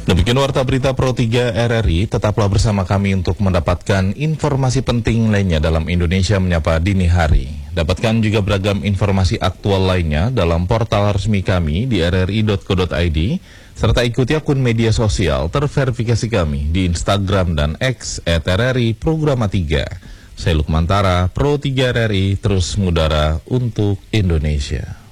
Demikian warta berita Pro 3 RRI, tetaplah bersama kami untuk mendapatkan informasi penting lainnya dalam Indonesia Menyapa Dini Hari. Dapatkan juga beragam informasi aktual lainnya dalam portal resmi kami di rri.co.id, serta ikuti akun media sosial terverifikasi kami di Instagram dan X @RRI Programa 3. Saya Lukmantara, Pro 3 RRI, terus mengudara untuk Indonesia.